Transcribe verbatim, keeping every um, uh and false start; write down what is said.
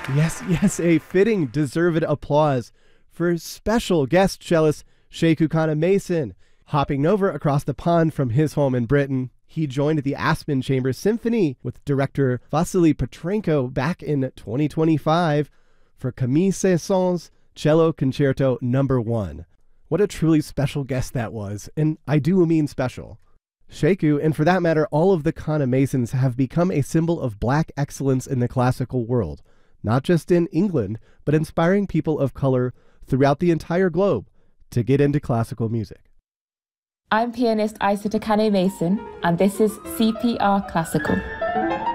Yes, yes, a fitting, deserved applause for special guest cellist Sekou Kana-Mason. Hopping over across the pond from his home in Britain, he joined the Aspen Chamber Symphony with director Vasily Petrenko back in twenty twenty-five for Camille Saint-Saëns' Cello Concerto Number One. What a truly special guest that was, and I do mean special. Sekou, and for that matter, all of the Kana-Masons, have become a symbol of Black excellence in the classical world, not just in England, but inspiring people of color throughout the entire globe to get into classical music. I'm pianist Aissata Kane-Mason, and this is C P R Classical.